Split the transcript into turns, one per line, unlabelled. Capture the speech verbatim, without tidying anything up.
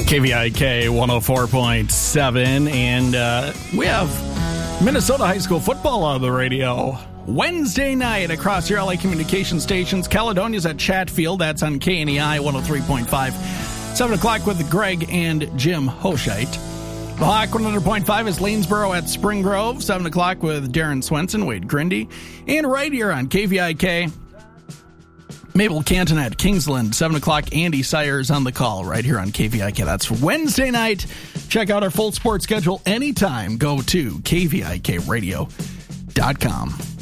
K V I K one oh four point seven, and uh, we have Minnesota high school football on the radio. Wednesday night across your L A communication stations. Caledonia's at Chatfield. That's on K N E I one oh three point five. seven o'clock with Greg and Jim Hoshite. The Hawk one hundred point five is Lanesboro at Spring Grove. seven o'clock with Darren Swenson, Wade Grindy. And right here on K V I K, Mabel Canton at Kingsland. seven o'clock, Andy Sires on the call right here on K V I K. That's Wednesday night. Check out our full sports schedule anytime. Go to K V I K radio dot com.